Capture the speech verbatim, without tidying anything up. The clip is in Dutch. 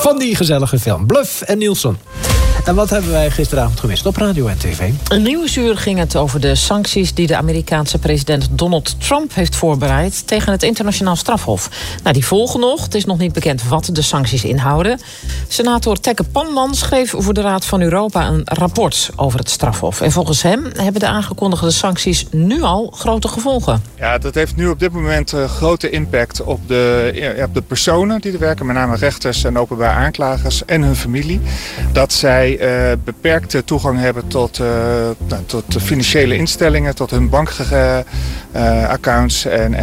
van die gezellige film. Bluff en Nielsen. En wat hebben wij gisteravond gemist op radio en tv? Een nieuwsuur ging het over de sancties die de Amerikaanse president Donald Trump heeft voorbereid tegen het internationaal strafhof. Nou, die volgen nog. Het is nog niet bekend wat de sancties inhouden. Senator Tekke Panman schreef voor de Raad van Europa een rapport over het strafhof. En volgens hem hebben de aangekondigde sancties nu al grote gevolgen. Ja, dat heeft nu op dit moment uh, grote impact op de, ja, op de personen die er werken, met name rechters en openbaar aanklagers en hun familie. Dat zij uh, beperkte toegang hebben tot, uh, nou, tot financiële instellingen, tot hun bankaccounts uh, en,